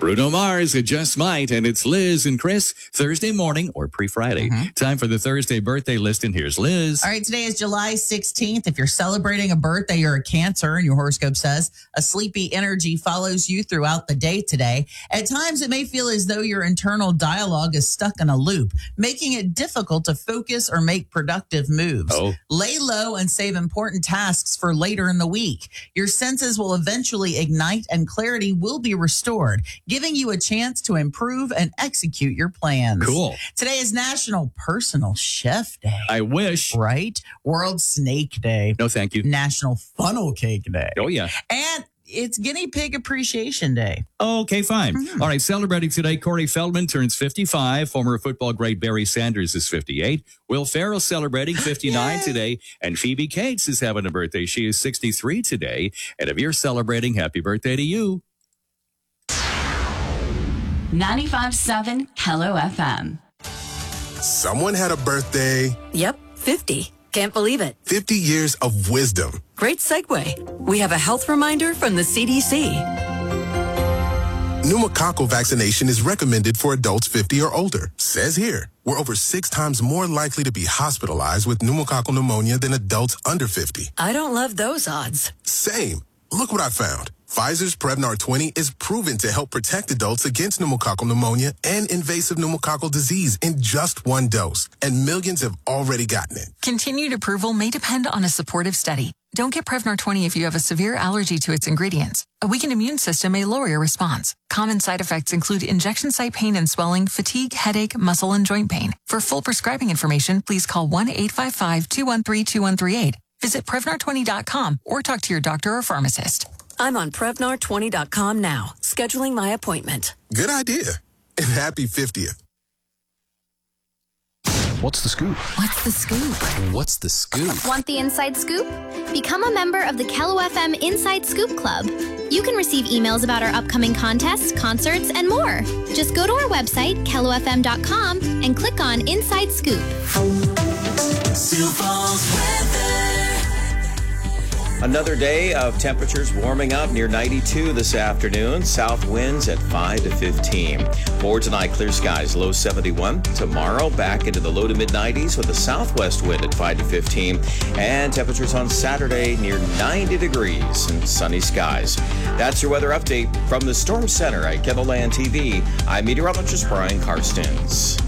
Bruno Mars, It Just Might, and it's Liz and Chris, Thursday morning or pre-Friday. Time for the Thursday birthday list, and here's Liz. All right, today is July 16th. If you're celebrating a birthday, you're a Cancer, and your horoscope says a sleepy energy follows you throughout the day today. At times, it may feel as though your internal dialogue is stuck in a loop, making it difficult to focus or make productive moves. Lay low and save important tasks for later in the week. Your senses will eventually ignite, and clarity will be restored, giving you a chance to improve and execute your plans. Cool. Today is National Personal Chef Day. I wish. Right? World Snake Day. No, thank you. National Funnel Cake Day. Oh, yeah. And it's Guinea Pig Appreciation Day. Okay, fine. All right, celebrating today, Corey Feldman turns 55. Former football great Barry Sanders is 58. Will Ferrell celebrating 59 today. And Phoebe Cates is having a birthday. She is 63 today. And if you're celebrating, happy birthday to you. 95.7 Hello FM. Someone had a birthday. Yep, 50. Can't believe it. 50 years of wisdom. Great segue. We have a health reminder from the CDC. Pneumococcal vaccination is recommended for adults 50 or older. Says here, we're over 6 times more likely to be hospitalized with pneumococcal pneumonia than adults under 50. I don't love those odds. Same. Look what I found. Pfizer's Prevnar 20 is proven to help protect adults against pneumococcal pneumonia and invasive pneumococcal disease in just 1 dose. And millions have already gotten it. Continued approval may depend on a supportive study. Don't get Prevnar 20 if you have a severe allergy to its ingredients. A weakened immune system may lower your response. Common side effects include injection site pain and swelling, fatigue, headache, muscle, and joint pain. For full prescribing information, please call 1-855-213-2138. Visit Prevnar20.com or talk to your doctor or pharmacist. I'm on Prevnar20.com now, scheduling my appointment. Good idea. And happy 50th. What's the scoop? What's the scoop? What's the scoop? Want the inside scoop? Become a member of the Kello FM Inside Scoop Club. You can receive emails about our upcoming contests, concerts, and more. Just go to our website, kellofm.com, and click on Inside Scoop. Sioux Falls weather. Another day of temperatures warming up near 92 this afternoon. South winds at 5 to 15. For tonight, clear skies, low 71. Tomorrow, back into the low to mid 90s with a southwest wind at 5 to 15. And temperatures on Saturday near 90 degrees and sunny skies. That's your weather update from the Storm Center at KENOLAND TV. I'm meteorologist Brian Karstens.